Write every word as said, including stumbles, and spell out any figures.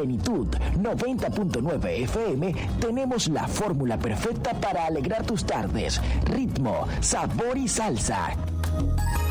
Plenitud noventa punto nueve F M tenemos la fórmula perfecta para alegrar tus tardes. Ritmo, sabor y salsa.